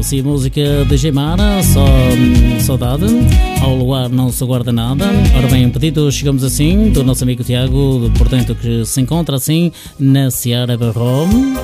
assim a música de Gemara, só saudade, ao luar não se guarda nada. Ora bem, um pedido, chegamos assim, do nosso amigo Tiago, portanto, que se encontra assim na Seara Barro.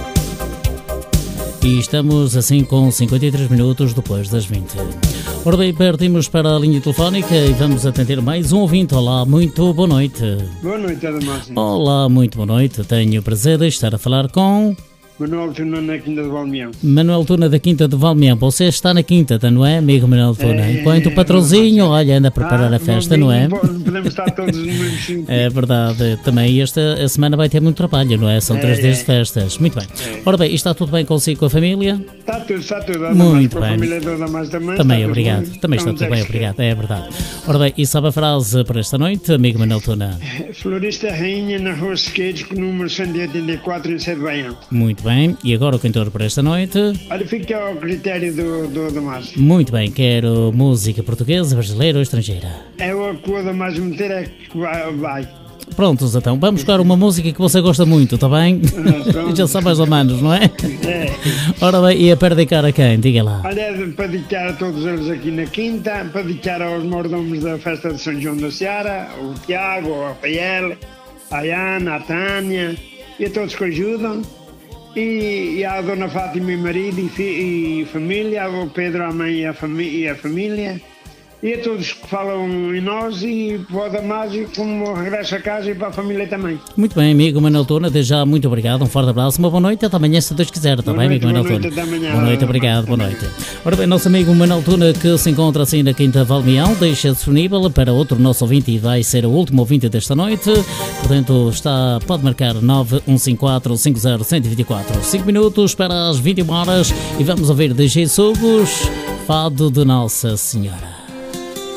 E estamos assim com 53 minutos depois das 20. Ora bem, partimos para a linha telefónica e vamos atender mais um ouvinte. Olá, muito boa noite. Boa noite, Adamar. Olá, muito boa noite. Tenho o prazer de estar a falar com... Manuel Tuna, na Quinta de Valmião. Manuel Tuna, da Quinta de Valmião. Você está na Quinta, não é, amigo Manuel Tuna? Enquanto o patrãozinho, olha, anda a preparar a festa, não é? Podemos estar todos no mesmo sítio. É verdade. Também a semana vai ter muito trabalho, não é? São 3 dias de festas. Muito bem. Ora bem, está tudo bem consigo, com a família? Está tudo. Muito bem. A bem. família toda mais também. Também, obrigado. Também está tudo bem, obrigado. É verdade. Ora bem, e sabe a frase para esta noite, amigo Manuel Tuna? Florista Rainha, na Rua Sequeiros, número 184, em Sede Baião. Muito bem. E agora o cantor para esta noite? Olha, fica ao critério do Damasio. Muito bem. Quero música portuguesa, brasileira ou estrangeira? É o que o Damasio meter é que vai. Prontos, então. Vamos buscar uma música que você gosta muito, está bem? Já sabe mais ou menos, não é? É. Ora bem, e a dedicar a quem? Diga lá. Olha, para dedicar a todos eles aqui na Quinta, para dedicar aos mordomos da festa de São João da Seara, o Tiago, o Rafael, a Ana, a Tânia e a todos que ajudam. E à Dona Fátima e marido e família, ao Pedro, a mãe e a família, e a todos que falam em nós e para o Damásio, como regresso a casa e para a família também. Muito bem, amigo Manuel Tuna, desde já muito obrigado, um forte abraço, uma boa noite, até amanhã se Deus quiser, está bem, amigo Manuel Tuna? Boa noite, obrigado, boa noite. Ora bem, nosso amigo Manuel Tuna, que se encontra assim na Quinta Valmião, deixa disponível para outro nosso ouvinte e vai ser o último ouvinte desta noite, portanto pode marcar 915450124, 5 minutos para as 21 horas e vamos ouvir DJ Subos, Fado de Nossa Senhora.